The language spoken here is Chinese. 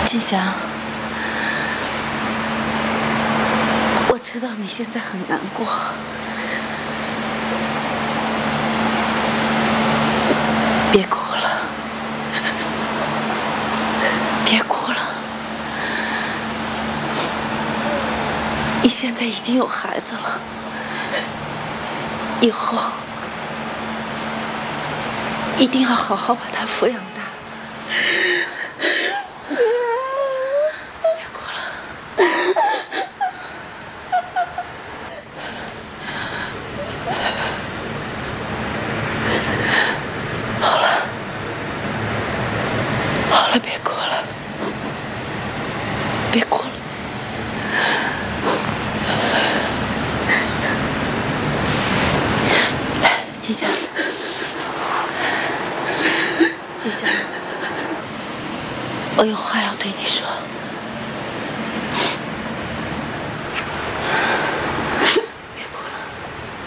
金祥，我知道你现在很难过，别哭了，别哭了。你现在已经有孩子了，以后一定要好好把他抚养大。别哭了。好了，好了，别哭了，别哭了。金霞，金霞，我有话要对你说。